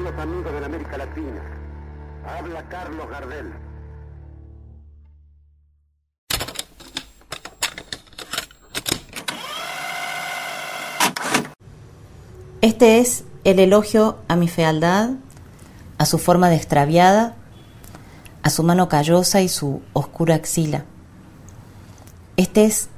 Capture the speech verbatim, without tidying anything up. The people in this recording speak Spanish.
queridos amigos de la América Latina. Habla Carlos Gardel. Este es el elogio a mi fealdad, a su forma de extraviada, a su mano callosa y su oscura axila. Este es